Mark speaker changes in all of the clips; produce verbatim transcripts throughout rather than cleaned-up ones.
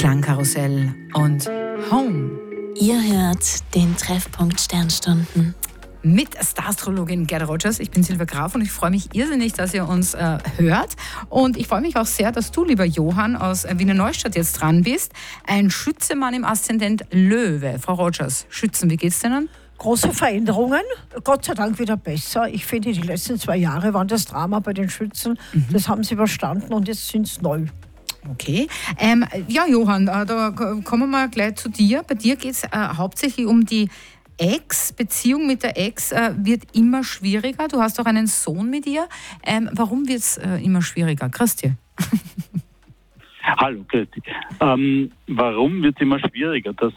Speaker 1: Klangkarussell und Home.
Speaker 2: Ihr hört den Treffpunkt Sternstunden.
Speaker 1: Mit Star-Astrologin Gerda Rogers. Ich bin Silvia Graf und ich freue mich irrsinnig, dass ihr uns äh, hört. Und ich freue mich auch sehr, dass du, lieber Johann, aus äh, Wiener Neustadt jetzt dran bist. Ein Schützemann im Aszendent Löwe. Frau Rogers, Schützen, wie geht's denen?
Speaker 3: Große Veränderungen, Gott sei Dank wieder besser. Ich finde, die letzten zwei Jahre waren das Drama bei den Schützen. Mhm. Das haben sie überstanden und jetzt sind es neu.
Speaker 1: Okay. Ähm, ja, Johann, äh, da kommen wir mal gleich zu dir. Bei dir geht es äh, hauptsächlich um die Ex. Beziehung mit der Ex äh, wird immer schwieriger. Du hast auch einen Sohn mit ihr. Ähm, warum wird es äh, immer schwieriger? Christi.
Speaker 4: Hallo, Christi. Ähm, warum wird es immer schwieriger? Das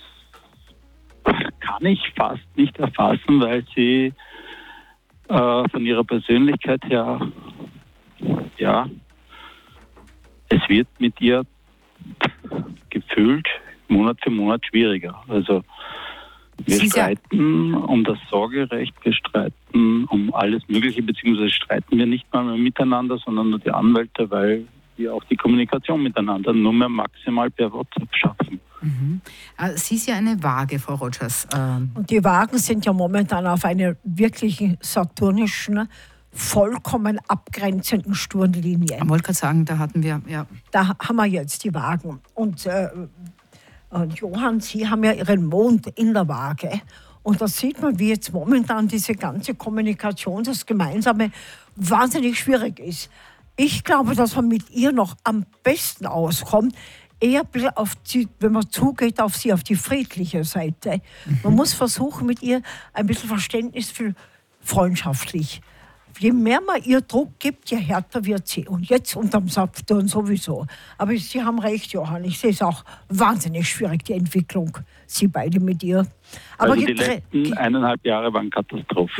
Speaker 4: kann ich fast nicht erfassen, weil sie äh, von ihrer Persönlichkeit her, ja, es wird mit ihr gefühlt Monat für Monat schwieriger. Also wir
Speaker 1: Sie
Speaker 4: streiten ja um das Sorgerecht, wir streiten um alles Mögliche, beziehungsweise streiten wir nicht mal mehr miteinander, sondern nur die Anwälte, weil wir auch die Kommunikation miteinander nur mehr maximal per WhatsApp schaffen.
Speaker 1: Mhm. Sie ist ja eine Waage, Frau Rogers. Ähm
Speaker 3: Und die Waagen sind ja momentan auf einer wirklichen saturnischen, vollkommen abgrenzenden Sturmlinie.
Speaker 1: Ich wollte gerade sagen, da hatten wir, ja.
Speaker 3: Da haben wir jetzt die Waagen. Und, äh, und Johann, Sie haben ja Ihren Mond in der Waage. Und da sieht man, wie jetzt momentan diese ganze Kommunikation, das Gemeinsame, wahnsinnig schwierig ist. Ich glaube, dass man mit ihr noch am besten auskommt, eher auf die, wenn man zugeht auf sie, auf die friedliche Seite. Mhm. Man muss versuchen, mit ihr ein bisschen verständnisvoll, freundschaftlich. Je mehr man ihr Druck gibt, je härter wird sie. Und jetzt unterm Saturn sowieso. Aber Sie haben recht, Johann. Ich sehe es auch wahnsinnig schwierig, die Entwicklung. Sie beide mit ihr. Aber
Speaker 4: also die letzten eineinhalb Jahre waren Katastrophe.